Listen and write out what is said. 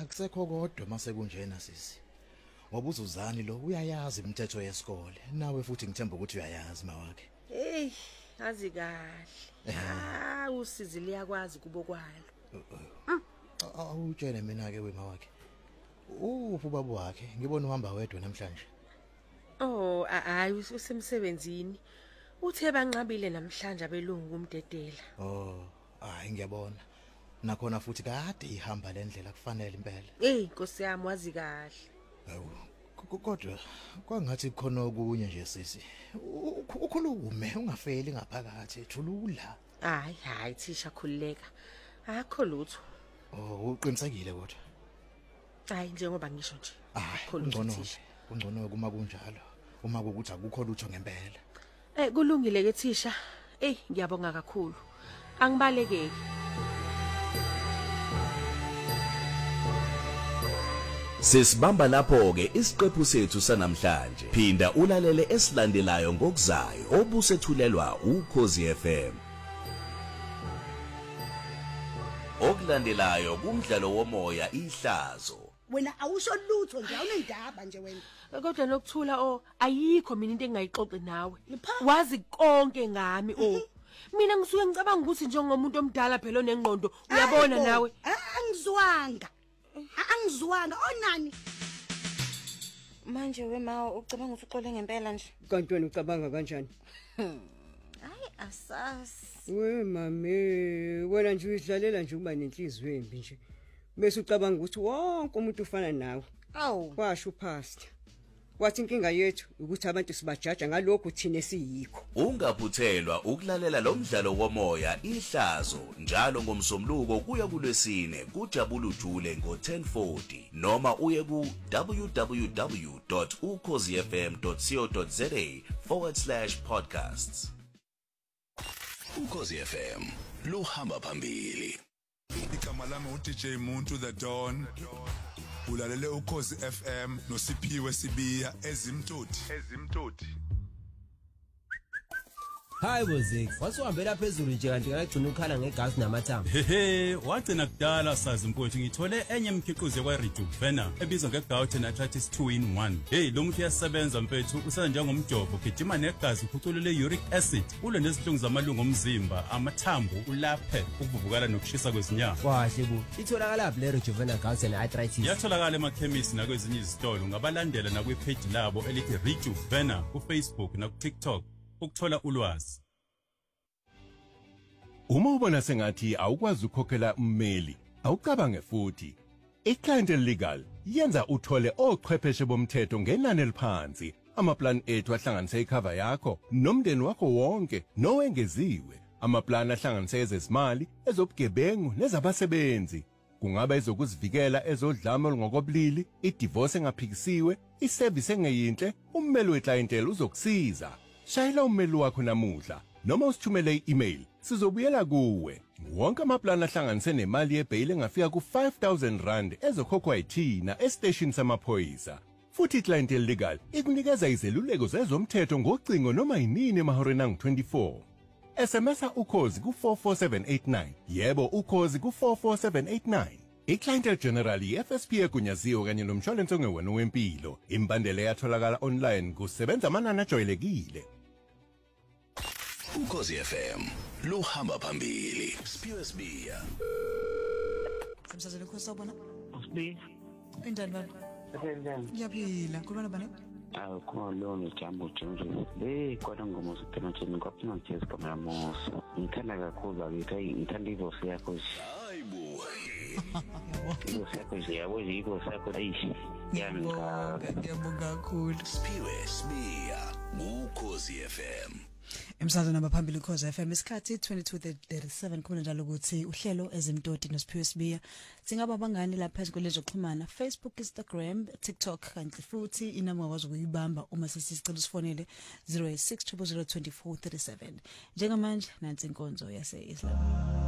akusekho kodwa mase kunjena sisi. Ngoba uZuzani lo uyayazi imithetho yesikole. Nawe futhi ngithemba ukuthi uyayazi mawakhe. Hey, azi kahle. Usizi liyakwazi kubo kwalo. Awutshele mina ke wemawakhe. Uphi ubaba wakhe? Ngibona uhamba wedwa namhlanje. Oh, hayi usemsebenzini. Uthe banqabile namhlanje abelungu kumdedela. Oh, hayi ngiyabona. Nakhona futhi kade ihamba lendlela kufanele impela. Nkosi yami wazi kahle. Hawu. Kodwa kwangathi khona okunye nje sisi. Ukhulume ungafeli ngaphakathi ethulula. Hayi thisha khulileka. Akho lutho. Oh, uqinisekile kodwa. Hayi njengoba ngisho nje. Kungcono kuma kunjalo. Uma ukuthi akukho lutho ngempela. Kulungile ke thisha. Ngiyabonga kakhulu. Angibalekeki. Sesibamba lapho ke isiqephu sethu sanamhlanje. Phinda ulalele esilandelayo ngokuzayo obusethulelwa uKhosi FM. Okulandelayo kumdlalo womoya ihlazo. Wena awusho lutho nje awunendaba nje wena. Kodwa nokuthula ayikho mina into engayixoxi nawe. Wazi konke ngami Mina ngisuke ngicabanga ukuthi njengomuntu omdala phela onengqondo uyabona nawe. Angizwanga onani. Manje wema ucabanga ukuthi uxole ngempela nje. Kanti wena ucabanga kanjani? Hayi asasi. We mami, wena nje uyidlalela nje ukuba nenhliziyo embi nje. Bese ucabanga ukuthi wonke umuntu ufana nawe. Washo past. Wathi inkinga yethu ukuthi abantu sibajaja ngalokho thina esiyikho. Ungaphuthelwa ukulalela lo mdlalo womoya ihlazo njalo ngomsombuluko kuya kulwesine kuJabulu Jule ngo10:40 noma uye ku www.ukhozifm.co.za/podcasts. Ukhozi FM luhamba phambili. Igama lami uDJ Muntu the Don. Ulalele Ukhozi FM noSiphiwe Sibiya ezimtoti. Hi Bozix, wasuhambela phezulu nje kanti akagcina ukhala ngegas namathambo. Wagcina kudala sazi mfowethu ngithole enye imikhiqizo yakwa Rejuvener ebizwa ngeGouten Arthritis 2-in-1. Lo muthi uyasebenza mfethu usenza njengomjovo gijima negazi ukhuculule uric acid ulwe nezinhlungu zamalungu omzimba amathambo ulaphe ukuvuvukala nokushisa kwezinyama. Kahle bu. Itholakala le Rejuvener Gouten Arthritis. Yatholakala emakhemisi nakwezinye izitolo ngabalandela nakwi-page labo elithi Rejuvener ku Facebook na ku TikTok. Ukuthola ulwazi. Uma ubona sengathi awukwazi ukukhokhela ummeli, awucabange futhi. iClientele Legal yenza uthole ochwepheshe bomthetho ngenani eliphansi. Amaplan ethu ahlanganisa icover yakho nomndeni wakho wonke nowengeziwe. Amaplan ahlanganisa ezezimali, ezobugebengu nezabasebenzi. Kungaba ezokuzivikela ezodlame olungokobulili, idivorce engaphikisiwe, iservice engeyinhle, ummeli weClientele uzokusiza. Shayela ummeli wakho namuhla noma usithumele i-email sizobuyela kuwe. Wonke amaplan ahlanganise nemali yebail engafika ku R5,000 ezokhokhwa yithina estation samaphoyisa. Futhi iClientele Legal ikunikeza izeluleko zezomthetho ngocingo noma yinini emahoreni angu-24. SMS ukhozi ku44789. Yebo ukhozi ku44789. iClientele General FSP egunyaziwe kanye nomshwalense ongewona wempilo. Imbandela yatholakala online kusebenza amanani ajwayelekile. Ukhozi FM luhamba phambili. Siphiwe Sibiya. Samsazelo Khosi ubona? Usibiya. Indani baba? Ngiyaphila, khuluma bani? Khona lo nojambo Jones. Kodwa ngoma siphela nje ngikwaphuma nje isigamela moso. Ngithanda kakhulu bakithi ngithanda ivoice yakho nje. Hayibo. Ivoice yakho nje yabo nje ivoice yakho ayishi. Ngiyabonga kakhulu. Siphiwe Sibiya uKhosi FM. Emsazweni nabaphambili Ukhozi FM isikhathi 22:37 khona njalo ukuthi uhlelo ezimtoti noSiphiwe Sibiya singaba bangani lapha phezulu kwezoxhumana Facebook, Instagram, TikTok kanti futhi inamba wazi ukuyibamba uma sesicela usifonele 086 0002437 njengamanje nansi inkonzo yase Islam.